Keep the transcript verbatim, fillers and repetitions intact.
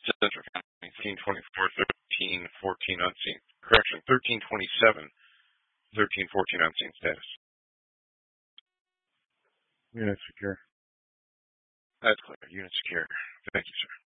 Central County, thirteen twenty-four, thirteen fourteen unseen. Correction, thirteen twenty-seven, thirteen fourteen unseen status. Unit secure. That's clear. Unit secure. Thank you, sir.